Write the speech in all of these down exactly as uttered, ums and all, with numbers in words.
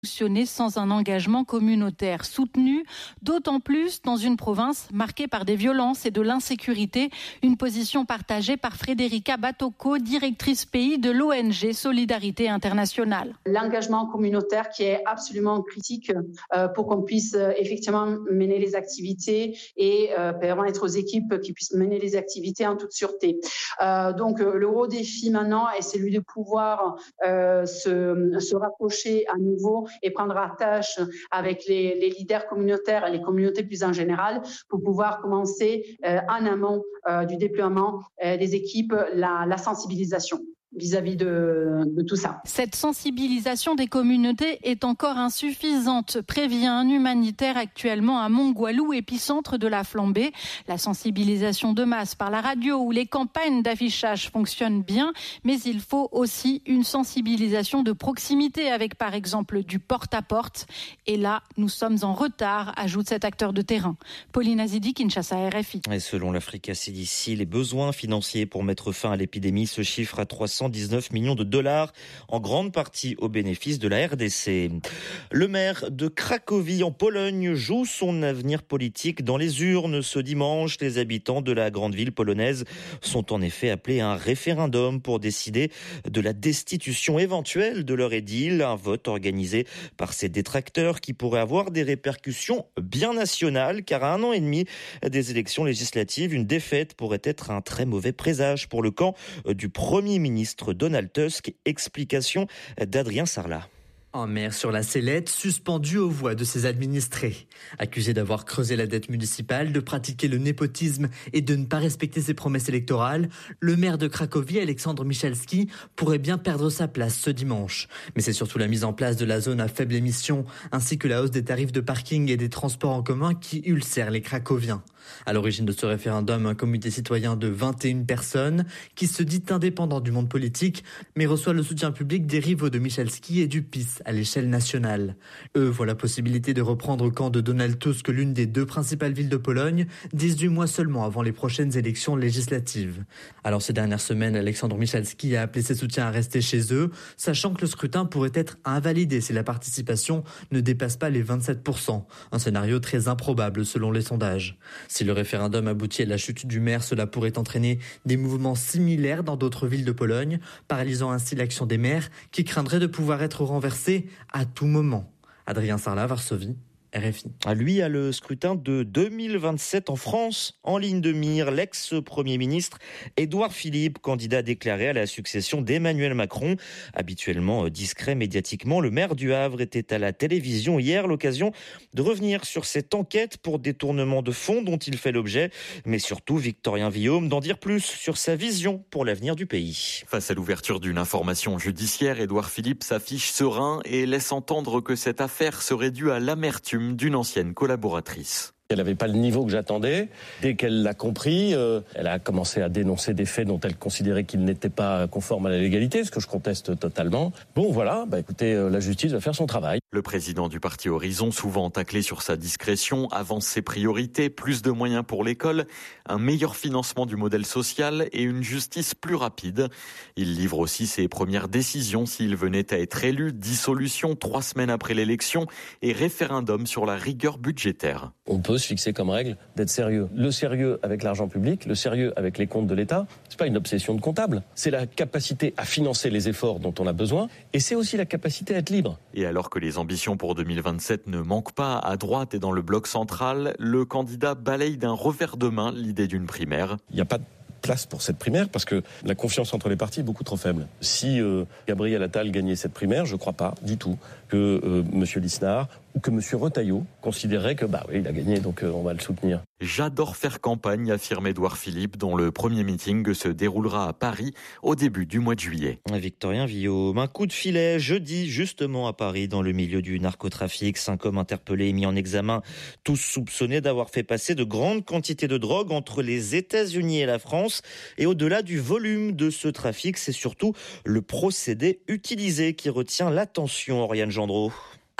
fonctionner sans un engagement communautaire soutenu, d'autant plus dans une province marquée par des violences et de l'insécurité. Une position partagée par Frédérica Batocco, directrice pays de l'O N G Solidarité Internationale. L'engagement communautaire qui est absolument critique euh, pour qu'on puisse euh, effectivement mener les activités et euh, permettre aux équipes qui puissent mener les activités en toute sûreté. Euh, donc euh, le gros défi maintenant est celui de pouvoir euh, se, se rapprocher à nouveau et prendre attache avec les, les leaders communautaires et les communautés plus en général pour pouvoir commencer euh, en amont euh, du déploiement euh, des équipes la, la sensibilisation vis-à-vis de, de tout ça. Cette sensibilisation des communautés est encore insuffisante, prévient un humanitaire actuellement à Monggualou, épicentre de la flambée. La sensibilisation de masse par la radio ou les campagnes d'affichage fonctionnent bien, mais il faut aussi une sensibilisation de proximité avec par exemple du porte-à-porte. Et là, nous sommes en retard, ajoute cet acteur de terrain. Pauline Azidi, Kinshasa, R F I. Et selon l'Africa C D C, les besoins financiers pour mettre fin à l'épidémie se chiffrent à trois cent dix-neuf millions de dollars, en grande partie au bénéfice de la R D C. Le maire de Cracovie en Pologne joue son avenir politique dans les urnes. Ce dimanche, les habitants de la grande ville polonaise sont en effet appelés à un référendum pour décider de la destitution éventuelle de leur édile, un vote organisé par ses détracteurs qui pourrait avoir des répercussions bien nationales, car à un an et demi des élections législatives, une défaite pourrait être un très mauvais présage pour le camp du Premier ministre Donald Tusk. Explication d'Adrien Sarlat. Un maire sur la sellette, suspendu aux voix de ses administrés. Accusé d'avoir creusé la dette municipale, de pratiquer le népotisme et de ne pas respecter ses promesses électorales, le maire de Cracovie, Alexandre Michalski, pourrait bien perdre sa place ce dimanche. Mais c'est surtout la mise en place de la zone à faible émission, ainsi que la hausse des tarifs de parking et des transports en commun qui ulcèrent les Cracoviens. À l'origine de ce référendum, un comité citoyen de vingt et une personnes qui se dit indépendant du monde politique, mais reçoit le soutien public des rivaux de Michalski et du P I S à l'échelle nationale. Eux voient la possibilité de reprendre au camp de Donald Tusk l'une des deux principales villes de Pologne, dix-huit mois seulement avant les prochaines élections législatives. Alors ces dernières semaines, Alexandre Michalski a appelé ses soutiens à rester chez eux, sachant que le scrutin pourrait être invalidé si la participation ne dépasse pas les vingt-sept pour cent. Un scénario très improbable selon les sondages. Si le référendum aboutit à la chute du maire, cela pourrait entraîner des mouvements similaires dans d'autres villes de Pologne, paralysant ainsi l'action des maires qui craindraient de pouvoir être renversés à tout moment. Adrien Sarlat, Varsovie, R F I. À lui, à le scrutin de deux mille vingt-sept en France, en ligne de mire, l'ex-premier ministre Édouard Philippe, candidat déclaré à la succession d'Emmanuel Macron. Habituellement discret médiatiquement, le maire du Havre était à la télévision hier, l'occasion de revenir sur cette enquête pour détournement de fonds dont il fait l'objet, mais surtout, Victorien Villaume, d'en dire plus sur sa vision pour l'avenir du pays. Face à l'ouverture d'une information judiciaire, Édouard Philippe s'affiche serein et laisse entendre que cette affaire serait due à l'amertume d'une ancienne collaboratrice. Elle n'avait pas le niveau que j'attendais. Dès qu'elle l'a compris, euh, elle a commencé à dénoncer des faits dont elle considérait qu'ils n'étaient pas conformes à la légalité, ce que je conteste totalement. Bon, voilà, bah écoutez, euh, la justice va faire son travail. Le président du parti Horizon, souvent taclé sur sa discrétion, avance ses priorités, plus de moyens pour l'école, un meilleur financement du modèle social et une justice plus rapide. Il livre aussi ses premières décisions s'il venait à être élu, dissolution trois semaines après l'élection et référendum sur la rigueur budgétaire. On peut se fixer comme règle d'être sérieux. Le sérieux avec l'argent public, le sérieux avec les comptes de l'État, c'est pas une obsession de comptable. C'est la capacité à financer les efforts dont on a besoin et c'est aussi la capacité à être libre. Et alors que les ambitions pour deux mille vingt-sept ne manquent pas à droite et dans le bloc central, le candidat balaye d'un revers de main l'idée d'une primaire. Il n'y a pas de place pour cette primaire parce que la confiance entre les partis est beaucoup trop faible. Si euh, Gabriel Attal gagnait cette primaire, je ne crois pas du tout que euh, M. Lisnard ou que M. Retailleau considérait que bah oui, il a gagné, donc euh, on va le soutenir. J'adore faire campagne, affirme Édouard Philippe, dont le premier meeting se déroulera à Paris au début du mois de juillet. Victorien Villaume, un coup de filet jeudi justement à Paris dans le milieu du narcotrafic. Cinq hommes interpellés et mis en examen, tous soupçonnés d'avoir fait passer de grandes quantités de drogue entre les États-Unis et la France. Et au-delà du volume de ce trafic, c'est surtout le procédé utilisé qui retient l'attention, Oriane Gendreau.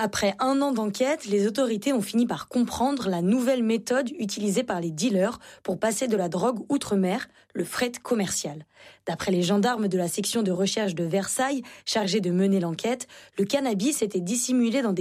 Après un an d'enquête, les autorités ont fini par comprendre la nouvelle méthode utilisée par les dealers pour passer de la drogue outre-mer, le fret commercial. D'après les gendarmes de la section de recherche de Versailles, chargés de mener l'enquête, le cannabis était dissimulé dans des